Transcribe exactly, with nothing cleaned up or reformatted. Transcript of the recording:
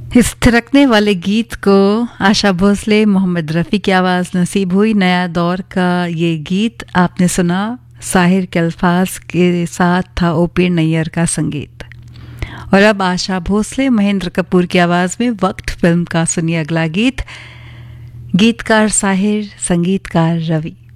इस थिरकने वाले गीत को आशा भोसले, मोहम्मद रफ़ी की आवाज़ नसीब हुई। नया दौर का ये गीत आपने सुना, साहिर के अल्फाज के साथ था ओपी नैयर का संगीत। और अब आशा भोसले, महेंद्र कपूर की आवाज़ में वक्त फिल्म का सुनिए अगला गीत। गीतकार साहिर, संगीतकार रवि।